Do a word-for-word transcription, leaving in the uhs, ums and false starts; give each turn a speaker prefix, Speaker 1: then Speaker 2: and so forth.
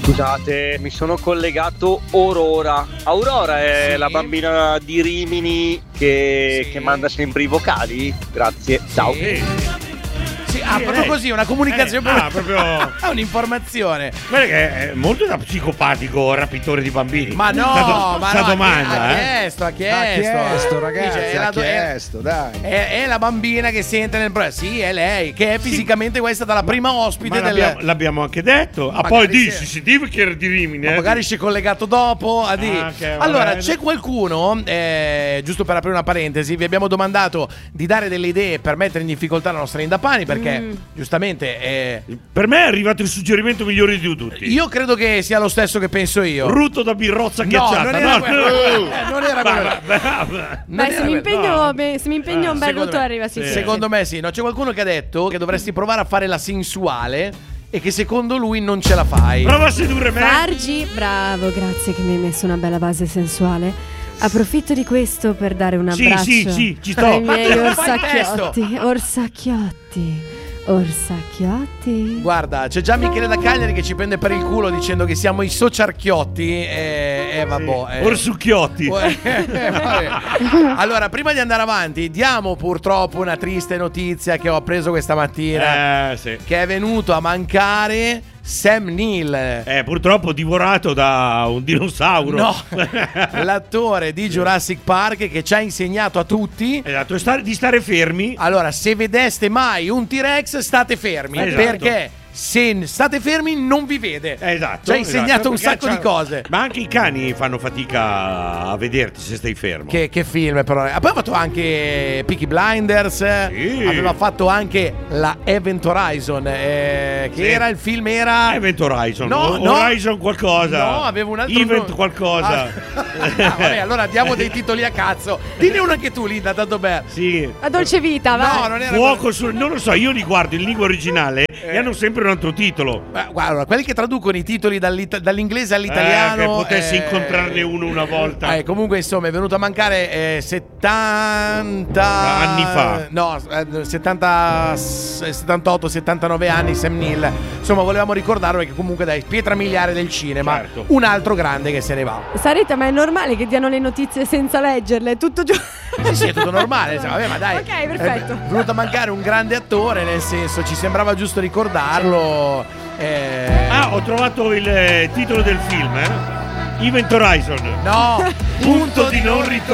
Speaker 1: Scusate, mi sono collegato Aurora. Aurora è
Speaker 2: Sì.
Speaker 1: la bambina di Rimini che,
Speaker 2: Sì.
Speaker 1: che manda sempre i vocali? Grazie, ciao.
Speaker 2: Sì. Sì, ah,
Speaker 3: Sì,
Speaker 2: proprio
Speaker 3: lei.
Speaker 2: così, una comunicazione,
Speaker 3: Eh, ah, proprio-
Speaker 2: ah, un'informazione.
Speaker 3: Guarda che è molto da psicopatico rapitore di bambini.
Speaker 2: Ma no,
Speaker 3: Sta,
Speaker 2: ma
Speaker 3: sta
Speaker 2: no,
Speaker 3: domanda,
Speaker 2: ha
Speaker 3: eh.
Speaker 2: chiesto, ha chiesto,
Speaker 4: Ha chiesto, ragazzi,
Speaker 2: Dice, è
Speaker 4: ha
Speaker 2: la-
Speaker 4: chiesto, dai.
Speaker 2: È, è la bambina che si entra nel pro- Sì, è lei, che è fisicamente questa dalla prima ospite
Speaker 3: Ma
Speaker 2: del.
Speaker 3: l'abbiamo, l'abbiamo anche detto. Ah,
Speaker 2: Magari
Speaker 3: poi
Speaker 2: sì.
Speaker 3: dici, si dice che era di Rimini.
Speaker 2: Ma
Speaker 3: eh.
Speaker 2: magari si è collegato dopo a dire.
Speaker 3: Ah, ok, va
Speaker 2: allora,
Speaker 3: bene.
Speaker 2: c'è qualcuno, eh, giusto per aprire una parentesi, vi abbiamo domandato di dare delle idee per mettere in difficoltà la nostra Linda Pani, perché
Speaker 5: Mm.
Speaker 2: giustamente eh,
Speaker 3: Per me è arrivato il suggerimento migliore di tutti.
Speaker 2: io credo che sia lo stesso che penso io.
Speaker 3: Rutto da birrozza
Speaker 2: No,
Speaker 3: ghiacciata.
Speaker 2: non era quello. Eh, non era quello.
Speaker 3: Va- va- va-
Speaker 2: Non
Speaker 5: Beh,
Speaker 2: era
Speaker 5: se mi
Speaker 2: quello.
Speaker 5: impegno,
Speaker 3: no.
Speaker 5: beh, se mi impegno
Speaker 3: Ah,
Speaker 5: un bel
Speaker 2: secondo
Speaker 5: voto
Speaker 2: me-
Speaker 5: arriva, sì,
Speaker 3: sì.
Speaker 5: sì.
Speaker 2: Secondo me sì, no, c'è qualcuno che ha detto che dovresti provare a fare la sensuale e che secondo lui non ce la fai.
Speaker 3: Prova a sedurre me.
Speaker 5: Fargi, bravo, grazie che mi hai messo una bella base sensuale. Approfitto di questo per dare un
Speaker 3: Sì,
Speaker 5: abbraccio
Speaker 3: sì, sì, ci sto.
Speaker 5: ai miei
Speaker 2: Ma fai il
Speaker 5: orsacchiotti. Orsacchiotti. Orsacchiotti.
Speaker 2: Guarda, c'è già Michele da Cagliari che ci prende per il culo dicendo che siamo i sociarchiotti e, e vabbè. eh.
Speaker 3: Orsucchiotti.
Speaker 2: Eh, vabbè. Allora, prima di andare avanti, diamo purtroppo una triste notizia che ho appreso questa mattina.
Speaker 3: Eh, sì.
Speaker 2: Che è venuto a mancare Sam Neill.
Speaker 3: Eh, purtroppo divorato da un dinosauro.
Speaker 2: No, l'attore di Jurassic Park che ci ha insegnato a tutti.
Speaker 3: Esatto, stare- di stare fermi.
Speaker 2: Allora, se vedeste mai un T-Rex, state fermi.
Speaker 3: Esatto.
Speaker 2: Perché se state fermi non vi vede.
Speaker 3: Esatto.
Speaker 2: Ci ha insegnato
Speaker 3: esatto,
Speaker 2: un
Speaker 3: perché
Speaker 2: sacco di
Speaker 3: c'ha-
Speaker 2: cose.
Speaker 3: Ma anche i cani fanno fatica a vederti se stai fermo.
Speaker 2: Che, che film però. Ha poi fatto anche Peaky Blinders.
Speaker 3: Sì.
Speaker 2: Aveva fatto anche la Event Horizon. eh, che
Speaker 3: Sì.
Speaker 2: era il film era.
Speaker 3: Event Horizon.
Speaker 2: No,
Speaker 3: O-
Speaker 2: no.
Speaker 3: Horizon qualcosa.
Speaker 2: No, avevo un altro
Speaker 3: Event
Speaker 2: nome.
Speaker 3: qualcosa.
Speaker 2: Ah, vabbè, allora diamo dei titoli a cazzo. Dine uno anche tu, Linda, tanto per.
Speaker 3: Sì.
Speaker 5: La dolce vita, va.
Speaker 2: No, non era
Speaker 3: Fuoco sul. Non lo so, io li guardo in lingua originale e hanno sempre un altro titolo.
Speaker 2: Beh, guarda, quelli che traducono i titoli dall'ita- dall'inglese all'italiano.
Speaker 3: Eh, che potessi
Speaker 2: eh,
Speaker 3: incontrarne uno una volta.
Speaker 2: Eh, comunque, insomma, è venuto a mancare eh, settanta
Speaker 3: Anni fa.
Speaker 2: No, eh, settanta, settantotto, settantanove anni Sam Neill. Insomma, volevamo ricordarlo perché comunque dai, pietra miliare del cinema.
Speaker 3: Certo.
Speaker 2: Un altro grande che se ne va.
Speaker 5: Sarita, ma è normale che diano le notizie senza leggerle? È tutto giù.
Speaker 2: Sì, sì, è tutto normale. insomma, Vabbè, ma dai.
Speaker 5: Ok, perfetto.
Speaker 2: È venuto a mancare un grande attore, nel senso, ci sembrava giusto ricordarlo. Eh,
Speaker 3: Ah, ho trovato il eh, titolo del film, eh? Event Horizon.
Speaker 2: no,
Speaker 3: Punto di non ritorno.